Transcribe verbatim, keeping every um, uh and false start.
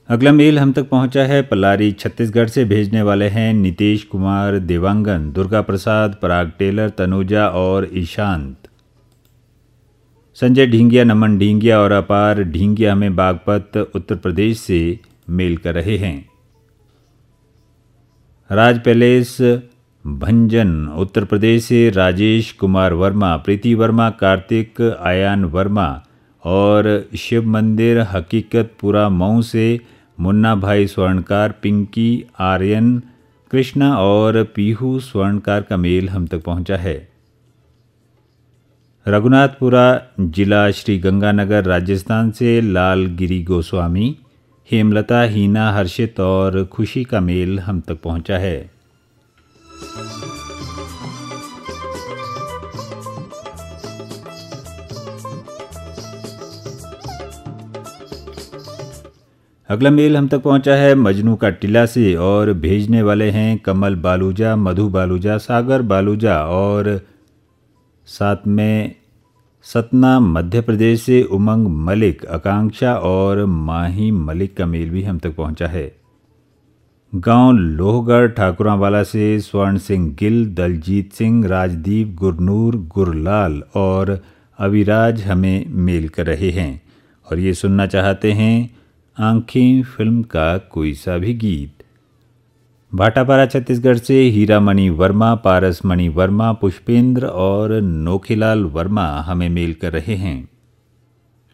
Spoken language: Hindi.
अगला मेल हम तक पहुंचा है पलारी छत्तीसगढ़ से। भेजने वाले हैं नितेश कुमार, देवांगन, दुर्गा प्रसाद, पराग टेलर, तनुजा और ईशांत। संजय ढींगिया, नमन ढींगिया और अपार ढींगिया हमें बागपत उत्तर प्रदेश से मेल कर रहे हैं। राज पैलेस भंजन उत्तर प्रदेश से राजेश कुमार वर्मा, प्रीति वर्मा, कार्तिक आयान वर्मा और शिव मंदिर हकीकतपुरा मऊ से मुन्ना भाई स्वर्णकार, पिंकी, आर्यन, कृष्णा और पीहू स्वर्णकार का मेल हम तक पहुंचा है। रघुनाथपुरा जिला श्री गंगानगर राजस्थान से लालगिरी गोस्वामी, हेमलता, हीना, हर्षित और खुशी का मेल हम तक पहुंचा है। अगला मेल हम तक पहुंचा है मजनू का टिला से और भेजने वाले हैं कमल बालूजा, मधु बालूजा, सागर बालूजा और साथ में सतना मध्य प्रदेश से उमंग मलिक, आकांक्षा और माही मलिक का मेल भी हम तक पहुंचा है। गांव लोहगढ़ ठाकुरावाला से स्वर्ण सिंह गिल, दलजीत सिंह, राजदीप, गुरनूर, गुरलाल और अविराज हमें मेल कर रहे हैं और ये सुनना चाहते हैं आंखें फिल्म का कोई सा भी गीत। भाटापारा छत्तीसगढ़ से हीरामणि वर्मा, पारसमणि वर्मा, पुष्पेंद्र और नोखीलाल वर्मा हमें मेल कर रहे हैं।